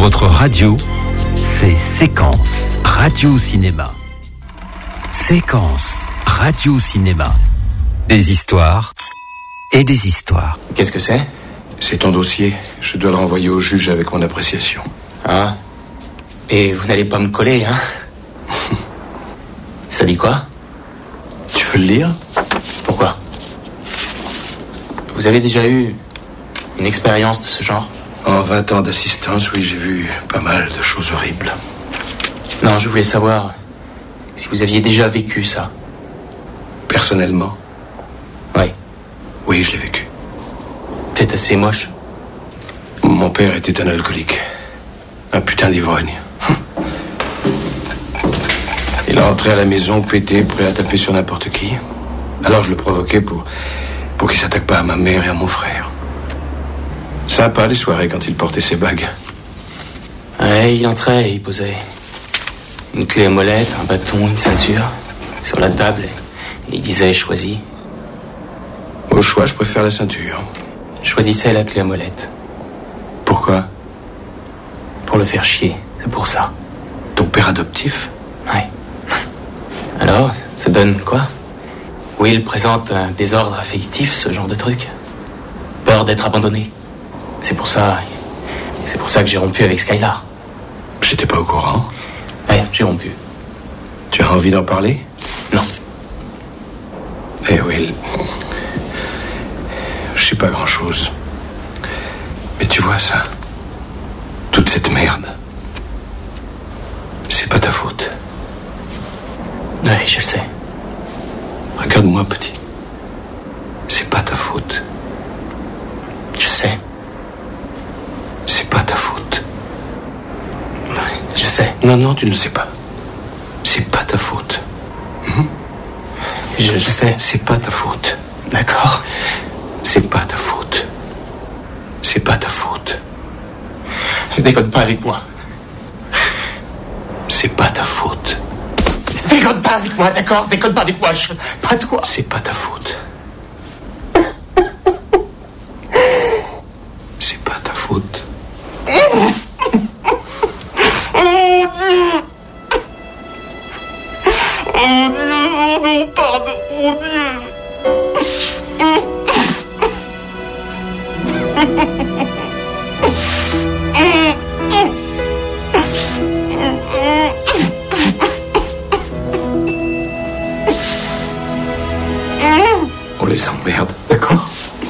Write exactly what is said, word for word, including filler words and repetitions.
Votre radio, c'est Séquence Radio Cinéma. Séquence Radio Cinéma. Des histoires et des histoires. Qu'est-ce que c'est ? C'est ton dossier. Je dois le renvoyer au juge avec mon appréciation. Ah. Et vous n'allez pas me coller, hein ? Ça dit quoi ? Tu veux le lire ? Pourquoi ? Vous avez déjà eu une expérience de ce genre ? En vingt ans d'assistance, oui, j'ai vu pas mal de choses horribles. Non, je voulais savoir si vous aviez déjà vécu ça. Personnellement ? Oui. Oui, je l'ai vécu. C'est assez moche. Mon père était un alcoolique. Un putain d'ivrogne. Il est entré à la maison pété, prêt à taper sur n'importe qui. Alors je le provoquais pour, pour qu'il s'attaque pas à ma mère et à mon frère. Sympa les soirées quand il portait ses bagues. Ouais, il entrait et il posait une clé à molette, un bâton, une ceinture sur la table et il disait « choisis ». Au choix, je préfère la ceinture. Choisissez la clé à molette. Pourquoi ? Pour le faire chier, c'est pour ça. Ton père adoptif ? Ouais. Alors, ça donne quoi ? Will présente un désordre affectif, ce genre de truc. Peur d'être abandonné. C'est pour ça... C'est pour ça que j'ai rompu avec Skylar. J'étais pas au courant. Ouais, j'ai rompu. Tu as envie d'en parler ? Non. Eh Will... Je sais pas grand-chose. Mais tu vois ça ? Toute cette merde. C'est pas ta faute. Ouais, je le sais. Regarde-moi, petit. C'est pas ta faute. Je sais. C'est pas ta faute. Ouais, je sais. Non, non, tu ne le sais pas. C'est pas ta faute. Hum? Je, je sais. C'est pas ta faute. D'accord. C'est pas ta faute. C'est pas ta faute. Déconne pas avec moi. C'est pas ta faute. Déconne pas avec moi, d'accord ? Déconne pas avec moi, je... pas toi. C'est pas ta faute. C'est pas ta faute. Oh Dieu ! Oh Dieu, mon nom, pardon, mon Dieu.